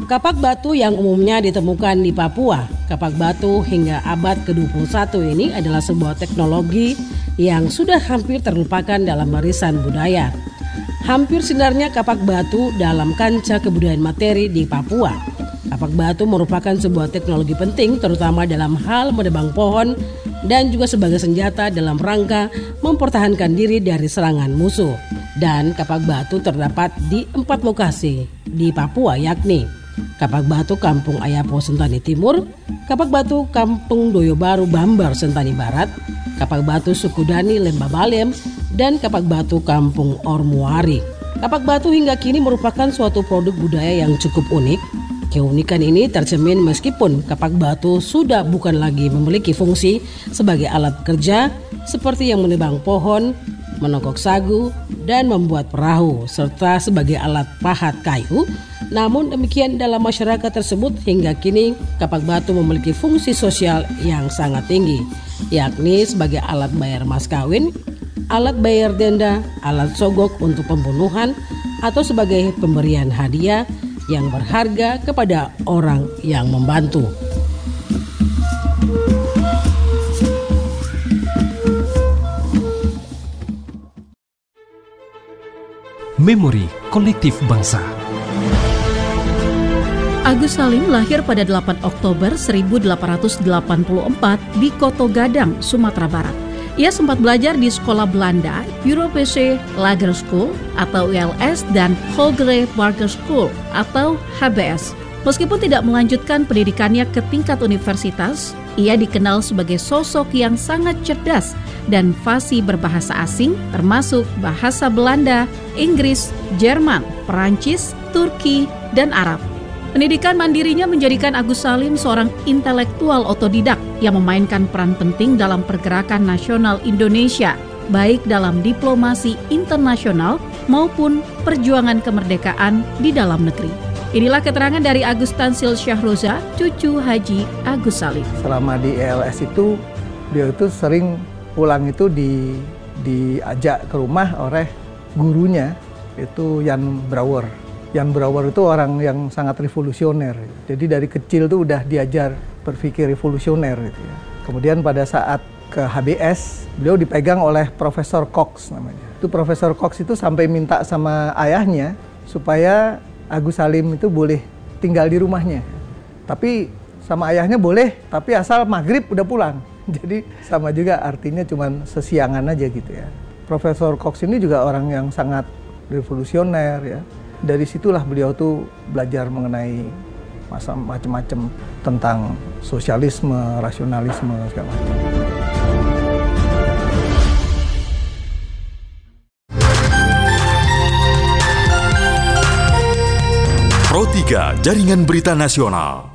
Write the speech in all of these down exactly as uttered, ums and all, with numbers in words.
Kapak batu yang umumnya ditemukan di Papua, kapak batu hingga abad ke dua puluh satu ini adalah sebuah teknologi yang sudah hampir terlupakan dalam warisan budaya. Hampir sinarnya kapak batu dalam kancah kebudayaan materi di Papua. Kapak batu merupakan sebuah teknologi penting terutama dalam hal menebang pohon dan juga sebagai senjata dalam rangka mempertahankan diri dari serangan musuh. Dan kapak batu terdapat di empat lokasi di Papua, yakni Kapak Batu Kampung Ayapo Sentani Timur, Kapak Batu Kampung Doyo Baru Bambar Sentani Barat, Kapak Batu Sukudani Lemba Balem, dan Kapak Batu Kampung Ormuari. Kapak batu hingga kini merupakan suatu produk budaya yang cukup unik. Keunikan ini tercermin meskipun kapak batu sudah bukan lagi memiliki fungsi sebagai alat kerja seperti yang menebang pohon, menokok sagu, dan membuat perahu, serta sebagai alat pahat kayu. Namun demikian dalam masyarakat tersebut hingga kini kapak batu memiliki fungsi sosial yang sangat tinggi, yakni sebagai alat bayar mas kawin, alat bayar denda, alat sogok untuk pembunuhan, atau sebagai pemberian hadiah yang berharga kepada orang yang membantu. Memori Kolektif Bangsa. Agus Salim lahir pada delapan Oktober seribu delapan ratus delapan puluh empat di Koto Gadang, Sumatera Barat. Ia sempat belajar di sekolah Belanda, Europese Lager School atau U L S dan Hogere Barger School atau H B S. Meskipun tidak melanjutkan pendidikannya ke tingkat universitas, ia dikenal sebagai sosok yang sangat cerdas dan fasih berbahasa asing termasuk bahasa Belanda, Inggris, Jerman, Perancis, Turki, dan Arab. Pendidikan mandirinya menjadikan Agus Salim seorang intelektual otodidak yang memainkan peran penting dalam pergerakan nasional Indonesia, baik dalam diplomasi internasional maupun perjuangan kemerdekaan di dalam negeri. Inilah keterangan dari Agus Tansil Syahroza, cucu Haji Agus Salim. Selama di E L S itu, dia itu sering pulang itu di diajak ke rumah oleh gurunya, itu Jan Brouwer. Jan Brouwer itu orang yang sangat revolusioner. Jadi dari kecil tuh udah diajar berpikir revolusioner gitu ya. Kemudian pada saat ke H B S, beliau dipegang oleh Profesor Cox namanya. Itu Profesor Cox itu sampai minta sama ayahnya supaya Agus Salim itu boleh tinggal di rumahnya. Tapi sama ayahnya boleh, tapi asal maghrib udah pulang. Jadi sama juga artinya cuman sesiangan aja gitu ya. Profesor Cox ini juga orang yang sangat revolusioner ya. Dari situlah beliau tuh belajar mengenai masa macam-macam tentang sosialisme, rasionalisme segala macam. Pro tiga Jaringan Berita Nasional.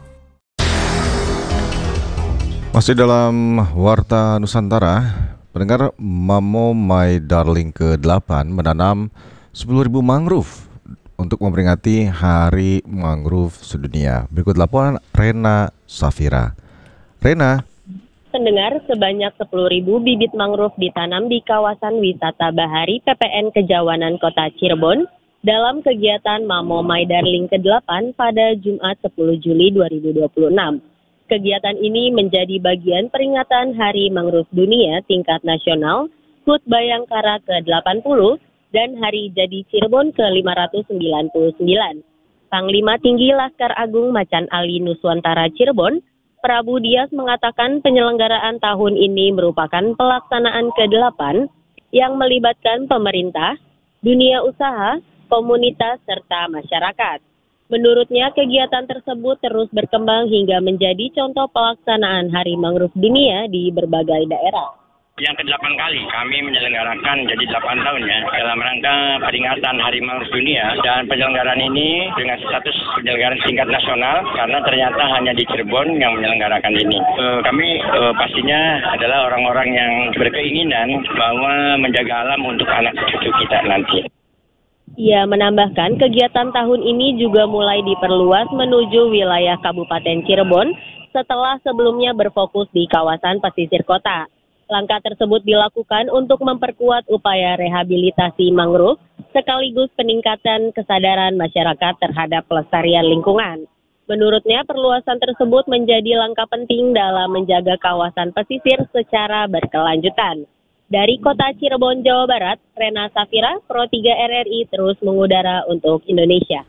Masih dalam Warta Nusantara, pendengar, Mamo My Darling ke delapan menanam sepuluh ribu mangrove untuk memperingati Hari Mangrove Sedunia. Berikut laporan Rena Safira. Rena. Pendengar, sebanyak sepuluh ribu bibit mangrove ditanam di kawasan wisata Bahari P P N Kejawanan Kota Cirebon dalam kegiatan Mamo My Darling ke delapan pada Jumat sepuluh Juli dua ribu dua puluh enam. Kegiatan ini menjadi bagian peringatan Hari Mangrove Dunia tingkat nasional H U T Bayangkara ke delapan puluh dan Hari Jadi Cirebon ke lima ratus sembilan puluh sembilan. Panglima Tinggi Laskar Agung Macan Ali Nuswantara Cirebon, Prabu Dias mengatakan penyelenggaraan tahun ini merupakan pelaksanaan ke delapan yang melibatkan pemerintah, dunia usaha, komunitas, serta masyarakat. Menurutnya, kegiatan tersebut terus berkembang hingga menjadi contoh pelaksanaan Hari Mangrove Dunia di berbagai daerah. Yang kedelapan kali kami menyelenggarakan jadi delapan tahun ya dalam rangka peringatan Hari Mangrove Dunia, dan penyelenggaraan ini dengan status penyelenggaraan tingkat nasional karena ternyata hanya di Cirebon yang menyelenggarakan ini. E, kami e, pastinya adalah orang-orang yang berkeinginan bahwa menjaga alam untuk anak cucu kita nanti. Ia menambahkan kegiatan tahun ini juga mulai diperluas menuju wilayah Kabupaten Cirebon setelah sebelumnya berfokus di kawasan pesisir kota. Langkah tersebut dilakukan untuk memperkuat upaya rehabilitasi mangrove sekaligus peningkatan kesadaran masyarakat terhadap pelestarian lingkungan. Menurutnya, perluasan tersebut menjadi langkah penting dalam menjaga kawasan pesisir secara berkelanjutan. Dari kota Cirebon, Jawa Barat, Rena Safira, Pro tiga R R I terus mengudara untuk Indonesia.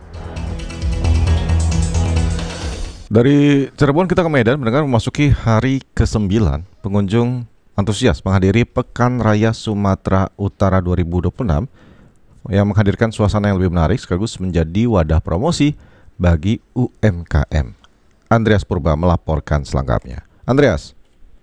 Dari Cirebon kita ke Medan, mendengar memasuki hari kesembilan, pengunjung antusias menghadiri Pekan Raya Sumatera Utara dua ribu dua puluh enam yang menghadirkan suasana yang lebih menarik sekaligus menjadi wadah promosi bagi U M K M. Andreas Purba melaporkan selengkapnya. Andreas.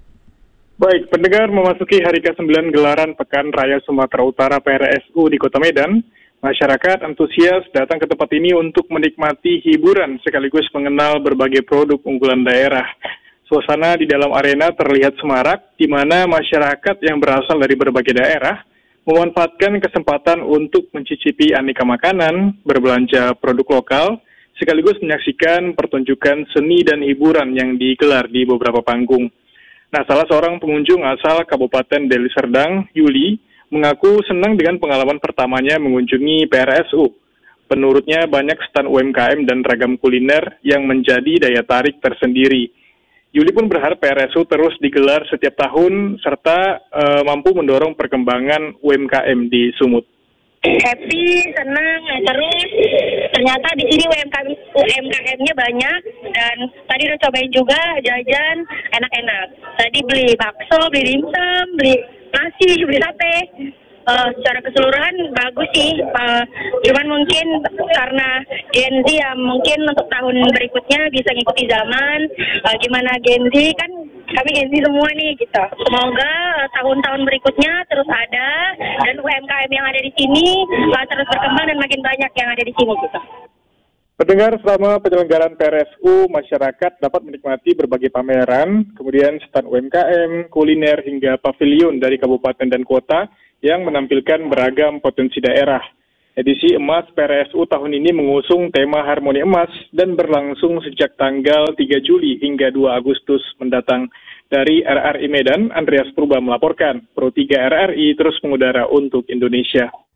Baik, pendengar, memasuki hari kesembilan gelaran Pekan Raya Sumatera Utara P R S U di Kota Medan, masyarakat antusias datang ke tempat ini untuk menikmati hiburan sekaligus mengenal berbagai produk unggulan daerah. Suasana di dalam arena terlihat semarak, di mana masyarakat yang berasal dari berbagai daerah memanfaatkan kesempatan untuk mencicipi aneka makanan, berbelanja produk lokal, sekaligus menyaksikan pertunjukan seni dan hiburan yang digelar di beberapa panggung. Nah, salah seorang pengunjung asal Kabupaten Deli Serdang, Yuli, mengaku senang dengan pengalaman pertamanya mengunjungi P R S U. Menurutnya banyak stand U M K M dan ragam kuliner yang menjadi daya tarik tersendiri. Yuli pun berharap P R S U terus digelar setiap tahun serta uh, mampu mendorong perkembangan U M K M di Sumut. Happy, senang, terus ternyata di sini U M K M-nya banyak dan tadi udah cobain juga jajan enak-enak. Tadi beli bakso, beli dimsum, beli nasi, beli sate. Uh, secara keseluruhan bagus sih, uh, cuman mungkin karena Gen Z ya mungkin untuk tahun berikutnya bisa ngikuti zaman, uh, gimana Gen Z kan kami Gen Z semua nih gitu. Semoga uh, tahun-tahun berikutnya terus ada dan U M K M yang ada di sini uh, terus berkembang dan makin banyak yang ada di sini gitu. Pendengar, selama penyelenggaraan P R S U, masyarakat dapat menikmati berbagai pameran, kemudian stand U M K M, kuliner hingga pavilion dari kabupaten dan kota yang menampilkan beragam potensi daerah. Edisi Emas P R S U tahun ini mengusung tema Harmoni Emas dan berlangsung sejak tanggal tiga Juli hingga dua Agustus mendatang. Dari R R I Medan, Andreas Purba melaporkan. Pro tiga R R I terus mengudara untuk Indonesia.